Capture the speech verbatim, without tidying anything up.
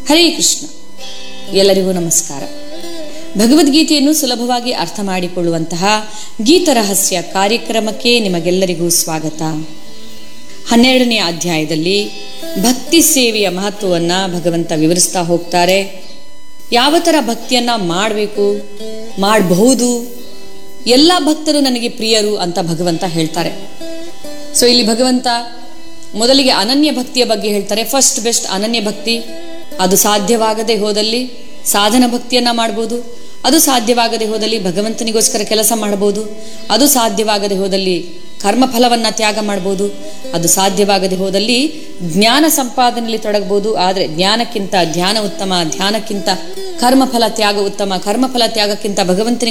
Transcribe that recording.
ಹರೇ ಕೃಷ್ಣ. ಎಲ್ಲರಿಗೂ ನಮಸ್ಕಾರ. ಭಗವದ್ಗೀತೆಯನ್ನು ಸುಲಭವಾಗಿ ಅರ್ಥ ಮಾಡಿಕೊಳ್ಳುವಂತಹ ಗೀತರಹಸ್ಯ ಕಾರ್ಯಕ್ರಮಕ್ಕೆ ನಿಮಗೆಲ್ಲರಿಗೂ ಸ್ವಾಗತ. ಹನ್ನೆರಡನೇ ಅಧ್ಯಾಯದಲ್ಲಿ ಭಕ್ತಿ ಸೇವೆಯ ಮಹತ್ವವನ್ನ ಭಗವಂತ ವಿವರಿಸ್ತಾ ಹೋಗ್ತಾರೆ. ಯಾವ ಥರ ಭಕ್ತಿಯನ್ನ ಮಾಡಬೇಕು, ಮಾಡಬಹುದು, ಎಲ್ಲ ಭಕ್ತರು ನನಗೆ ಪ್ರಿಯರು ಅಂತ ಭಗವಂತ ಹೇಳ್ತಾರೆ. ಸೊ ಇಲ್ಲಿ ಭಗವಂತ ಮೊದಲಿಗೆ ಅನನ್ಯ ಭಕ್ತಿಯ ಬಗ್ಗೆ ಹೇಳ್ತಾರೆ. ಫಸ್ಟ್ ಬೆಸ್ಟ್ ಅನನ್ಯ ಭಕ್ತಿ. ಅದು ಸಾಧ್ಯವಾಗದೆ ಹೋದಲ್ಲಿ ಸಾಧನ ಭಕ್ತಿಯನ್ನ ಮಾಡಬಹುದು. ಅದು ಸಾಧ್ಯವಾಗದೆ ಹೋದಲ್ಲಿ ಭಗವಂತನಿಗೋಸ್ಕರ ಕೆಲಸ ಮಾಡಬಹುದು. ಅದು ಸಾಧ್ಯವಾಗದೆ ಹೋದಲ್ಲಿ ಕರ್ಮಫಲವನ್ನ ತ್ಯಾಗ ಮಾಡಬಹುದು. ಅದು ಸಾಧ್ಯವಾಗದೆ ಹೋದಲ್ಲಿ ಜ್ಞಾನ ಸಂಪಾದನೆಯಲ್ಲಿ ತೊಡಗಬಹುದು. ಆದರೆ ಜ್ಞಾನಕ್ಕಿಂತ ಧ್ಯಾನ ಉತ್ತಮ, ಧ್ಯಾನಕ್ಕಿಂತ ಕರ್ಮಫಲ ತ್ಯಾಗ ಉತ್ತಮ, ಕರ್ಮಫಲ ತ್ಯಾಗಕ್ಕಿಂತ ಭಗವಂತನಿಗೆ